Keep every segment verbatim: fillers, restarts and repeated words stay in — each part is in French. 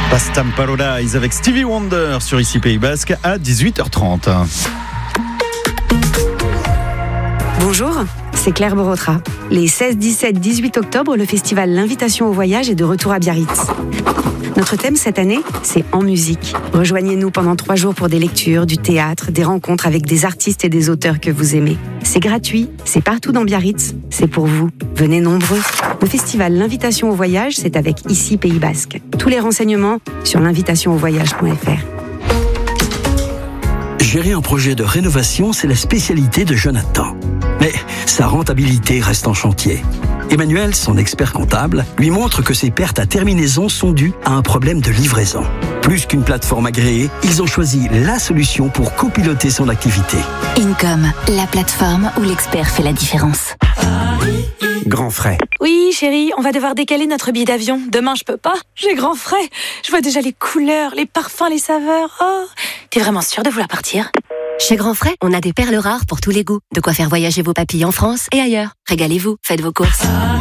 Pastam Paradise avec Stevie Wonder sur Ici Pays Basque à dix-huit heures trente. Bonjour, c'est Claire Borotra. Les seize, dix-sept, dix-huit octobre, le festival L'Invitation au Voyage est de retour à Biarritz. Notre thème cette année, c'est En musique. Rejoignez-nous pendant trois jours pour des lectures, du théâtre, des rencontres avec des artistes et des auteurs que vous aimez. C'est gratuit, c'est partout dans Biarritz, c'est pour vous. Venez nombreux. Le festival L'Invitation au Voyage, c'est avec Ici Pays Basque. Tous les renseignements sur l'invitation au voyage point f r. Gérer un projet de rénovation, c'est la spécialité de Jonathan. Mais sa rentabilité reste en chantier. Emmanuel, son expert comptable, lui montre que ses pertes à terminaison sont dues à un problème de livraison. Plus qu'une plateforme agréée, ils ont choisi la solution pour copiloter son activité. Income, la plateforme où l'expert fait la différence. Grand frais. Oui, chérie, on va devoir décaler notre billet d'avion. Demain, je peux pas. J'ai grand frais. Je vois déjà les couleurs, les parfums, les saveurs. Oh, t'es vraiment sûre de vouloir partir ? Chez Grand Frais, on a des perles rares pour tous les goûts. De quoi faire voyager vos papilles en France et ailleurs. Régalez-vous, faites vos courses.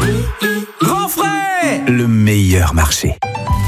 Grand frais, le meilleur marché.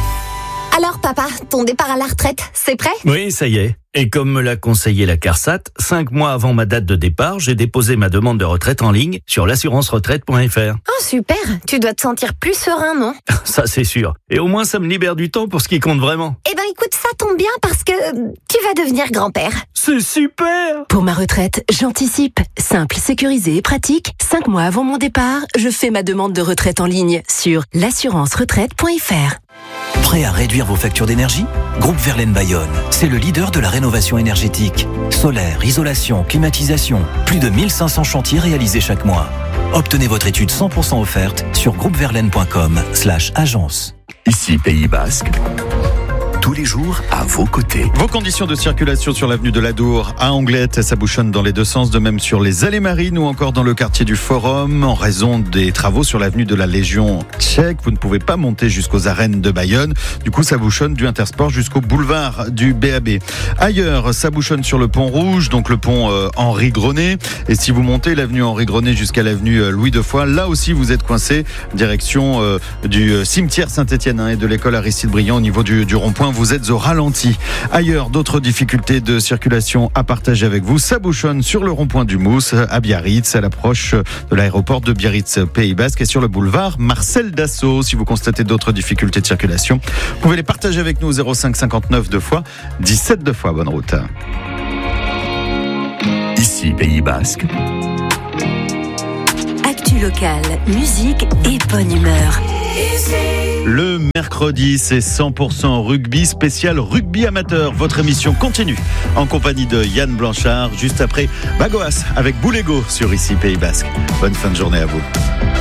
Alors papa, ton départ à la retraite, c'est prêt ? Oui, ça y est. Et comme me l'a conseillé la CARSAT, cinq mois avant ma date de départ, j'ai déposé ma demande de retraite en ligne sur l'assurance retraite point f r. Oh super, tu dois te sentir plus serein, non ? Ça c'est sûr. Et au moins ça me libère du temps pour ce qui compte vraiment. Eh ben écoute, ça tombe bien parce que tu vas devenir grand-père. C'est super ! Pour ma retraite, j'anticipe. Simple, sécurisé et pratique. Cinq mois avant mon départ, je fais ma demande de retraite en ligne sur l'assurance retraite point f r. Prêt à réduire vos factures d'énergie ? Groupe Verlaine Bayonne, c'est le leader de la rénovation énergétique. Solaire, isolation, climatisation, plus de mille cinq cents chantiers réalisés chaque mois. Obtenez votre étude cent pour cent offerte sur groupe verlaine point com slash agence. Ici Pays Basque, tous les jours à vos côtés. Vos conditions de circulation sur l'avenue de l'Adour à Anglette, ça bouchonne dans les deux sens, de même sur les allées marines ou encore dans le quartier du Forum en raison des travaux sur l'avenue de la Légion tchèque. Vous ne pouvez pas monter jusqu'aux arènes de Bayonne. Du coup, ça bouchonne du Intersport jusqu'au boulevard du B A B. Ailleurs, ça bouchonne sur le pont Rouge, donc le pont euh, Henri Grenet. Et si vous montez l'avenue Henri Grenet jusqu'à l'avenue euh, Louis Defoy, là aussi vous êtes coincé direction euh, du euh, cimetière Saint-Étienne hein, et de l'école Aristide Briand au niveau du, du rond-point. Vous êtes au ralenti. Ailleurs, d'autres difficultés de circulation à partager avec vous. Ça bouchonne sur le rond-point du Mousse à Biarritz, à l'approche de l'aéroport de Biarritz Pays Basque et sur le boulevard Marcel Dassault. Si vous constatez d'autres difficultés de circulation, vous pouvez les partager avec nous au zéro cinq cinquante-neuf deux fois, dix-sept deux fois. Bonne route. Ici Pays Basque. Actu locale, musique et bonne humeur. Le mercredi, c'est cent pour cent rugby spécial rugby amateur. Votre émission continue en compagnie de Yann Blanchard, juste après Bagoas avec Boulego sur Ici Pays Basque. Bonne fin de journée à vous.